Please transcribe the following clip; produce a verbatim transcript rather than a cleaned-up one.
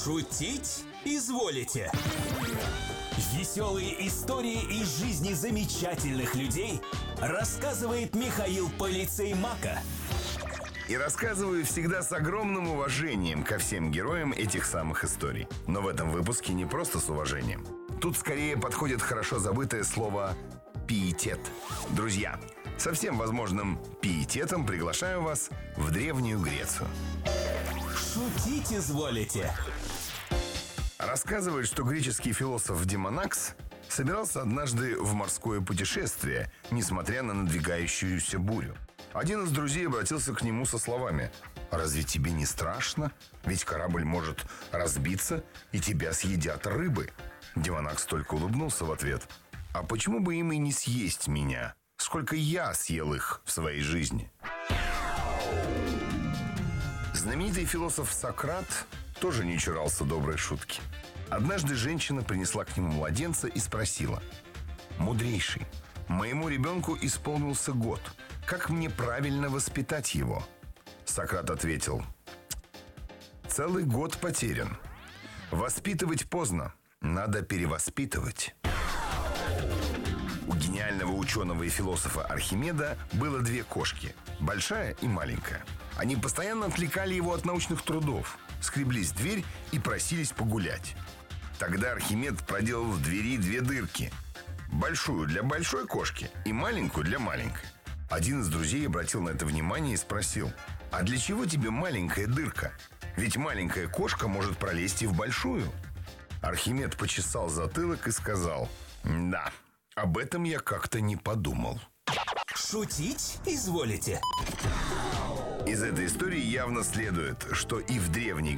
Шутить изволите? Веселые истории из жизни замечательных людей рассказывает Михаил Полицей Мака. И рассказываю всегда с огромным уважением ко всем героям этих самых историй. Но в этом выпуске не просто с уважением. Тут скорее подходит хорошо забытое слово «пиетет». Друзья, со всем возможным пиететом приглашаю вас в Древнюю Грецию. Шутить изволите? Рассказывает, что греческий философ Демонакс собирался однажды в морское путешествие, несмотря на надвигающуюся бурю. Один из друзей обратился к нему со словами: «Разве тебе не страшно? Ведь корабль может разбиться, и тебя съедят рыбы». Демонакс только улыбнулся в ответ: «А почему бы им и не съесть меня? Сколько я съел их в своей жизни?» Знаменитый философ Сократ тоже не чурался доброй шутки. Однажды женщина принесла к нему младенца и спросила: «Мудрейший, моему ребенку исполнился год. Как мне правильно воспитать его?» Сократ ответил: «Целый год потерян. Воспитывать поздно. Надо перевоспитывать». У гениального ученого и философа Архимеда было две кошки, большая и маленькая. Они постоянно отвлекали его от научных трудов, скреблись в дверь и просились погулять. Тогда Архимед проделал в двери две дырки: большую для большой кошки и маленькую для маленькой. Один из друзей обратил на это внимание и спросил: «А для чего тебе маленькая дырка? Ведь маленькая кошка может пролезть и в большую». Архимед почесал затылок и сказал: «Да, об этом я как-то не подумал». Шутить изволите? Из этой истории явно следует, что и в Древней